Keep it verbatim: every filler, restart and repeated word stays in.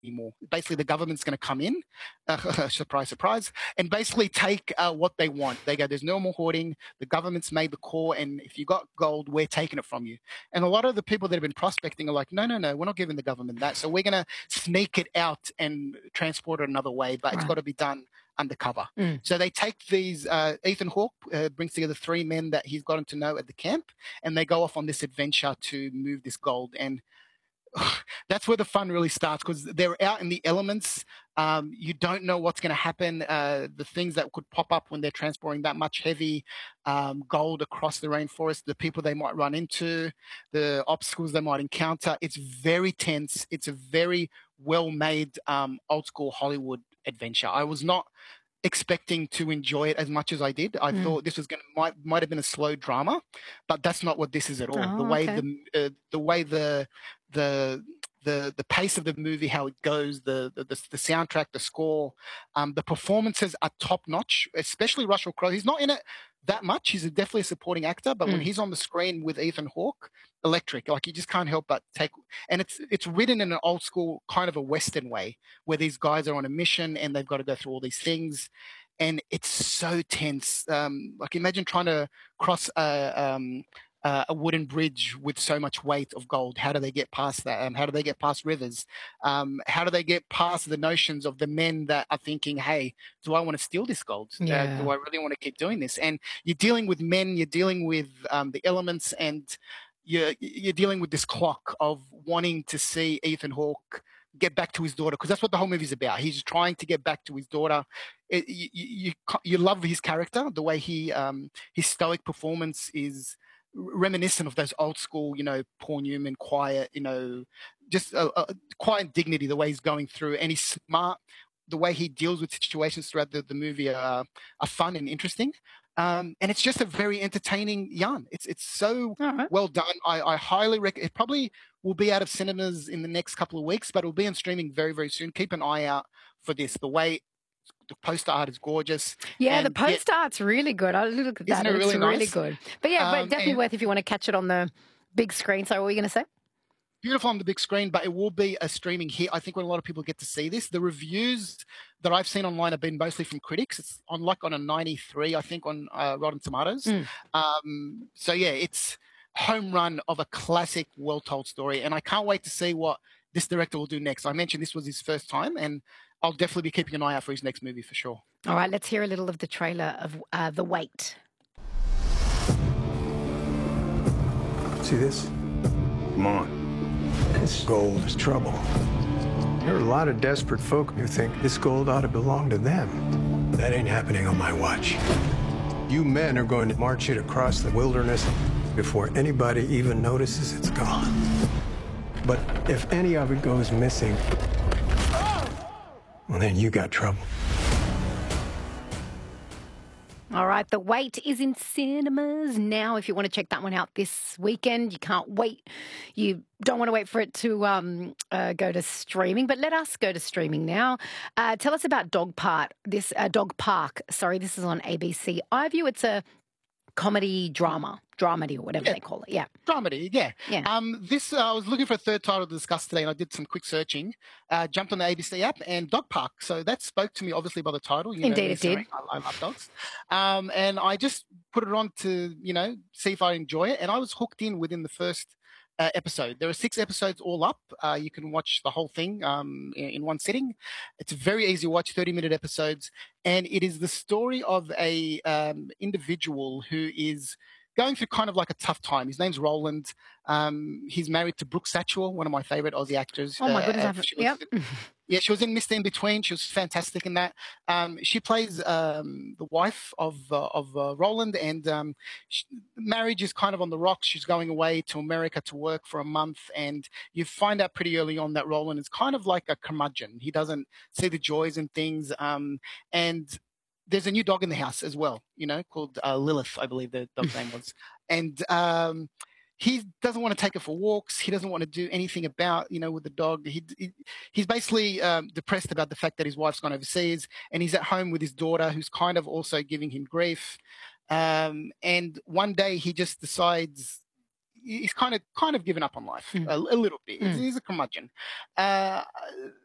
anymore. Basically, the government's going to come in, uh, surprise, surprise, and basically take uh, what they want. They go, there's no more hoarding. The government's made the call, and if you got gold, we're taking it from you. And a lot of the people that have been prospecting are like, no, no, no, we're not giving the government that. So we're going to sneak it out and transport it another way, but it's Right. got to be done undercover. Mm. So they take these, uh, Ethan Hawke uh, brings together three men that he's gotten to know at the camp, and they go off on this adventure to move this gold. And that's where the fun really starts, because they're out in the elements. Um, you don't know what's going to happen. Uh, the things that could pop up when they're transporting that much heavy um, gold across the rainforest, the people they might run into, the obstacles they might encounter. It's very tense. It's a very well-made um, old-school Hollywood adventure. I was not expecting to enjoy it as much as I did. I Mm. thought this was going to might might have been a slow drama, but that's not what this is at all. Oh, the way okay. the uh, the way the the the the pace of the movie, how it goes, the the, the, the soundtrack, the score, um, the performances are top notch. Especially Russell Crowe. He's not in it that much. He's definitely a supporting actor, but when Mm. he's on the screen with Ethan Hawke, electric. Like you just can't help but take. And it's it's written in an old school kind of a Western way, where these guys are on a mission and they've got to go through all these things. And it's so tense. Um, like imagine trying to cross a, um, uh, a wooden bridge with so much weight of gold. How do they get past that? Um, how do they get past rivers? Um, how do they get past the notions of the men that are thinking, hey, do I want to steal this gold? Yeah. Uh, do I really want to keep doing this? And you're dealing with men, you're dealing with um, the elements, and you're, you're dealing with this clock of wanting to see Ethan Hawke get back to his daughter, because that's what the whole movie's about. He's trying to get back to his daughter. It, you, you you love his character, the way he um, his stoic performance is reminiscent of those old school, you know, Paul Newman, quiet, you know, just a, a quiet dignity, the way he's going through, and he's smart. The way he deals with situations throughout the, the movie are, are fun and interesting. Um, and it's just a very entertaining yarn. It's it's so All right. well done. I, I highly recommend. It probably will be out of cinemas in the next couple of weeks, but it'll be on streaming very, very soon. Keep an eye out for this. The way the poster art is gorgeous. Yeah, the And, yeah, post art's really good. I look at that. Isn't it It looks really really nice? good. But yeah, but Um, definitely and- worth if you want to catch it on the big screen. So what were you going to say? beautiful on the big screen, but it will be a streaming hit. I think when a lot of people get to see this, the reviews that I've seen online have been mostly from critics. It's on like on a ninety-three, I think, on uh, Rotten Tomatoes. Mm. Um, so yeah, it's home run of a classic, well-told story, and I can't wait to see what this director will do next. I mentioned this was his first time, and I'll definitely be keeping an eye out for his next movie for sure. All right, let's hear a little of the trailer of uh, The Wait. See this? Come on. This gold is trouble. There are a lot of desperate folk who think this gold ought to belong to them. That ain't happening on my watch. You men are going to march it across the wilderness before anybody even notices it's gone. But if any of it goes missing, well, then you got trouble. All right, The Wait is in cinemas now. If you want to check that one out this weekend, you can't wait. You don't want to wait for it to um, uh, go to streaming, but let us go to streaming now. Uh, tell us about Dog Park. This uh, Dog Park. Sorry, this is on A B C iView. It's a comedy drama, dramedy or whatever Yeah. they call it. Yeah, Dramedy, yeah. Yeah. Um, this uh, I was looking for a third title to discuss today, and I did some quick searching. Uh, jumped on the A B C app and Dog Park. So that spoke to me, obviously, by the title. You Indeed know, me, it did. Sarah, I, I love dogs. Um, and I just put it on to, you know, see if I enjoy it, and I was hooked in within the first uh, episode. There are six episodes all up. Uh, you can watch the whole thing um, in, in one sitting. It's very easy to watch, thirty-minute episodes, and it is the story of a um, individual who is going through kind of like a tough time. His name's Roland. Um, he's married to Brooke Satchwell, one of my favorite Aussie actors. Oh, my Uh, goodness. uh, I've, she was- yep. yeah, she was in Mister In Between. She was fantastic in that. Um, she plays um, the wife of uh, of uh, Roland, and um, she, marriage is kind of on the rocks. She's going away to America to work for a month, and you find out pretty early on that Roland is kind of like a curmudgeon. He doesn't see the joys in things, um, and there's a new dog in the house as well, you know, called uh, Lilith, I believe the dog's name was. And um, he doesn't want to take her for walks. He doesn't want to do anything about, you know, with the dog. He, he He's basically um, depressed about the fact that his wife's gone overseas, and he's at home with his daughter, who's kind of also giving him grief. Um, and one day he just decides he's kind of kind of given up on life Mm. a, a little bit. He's, Mm. he's a curmudgeon. Uh,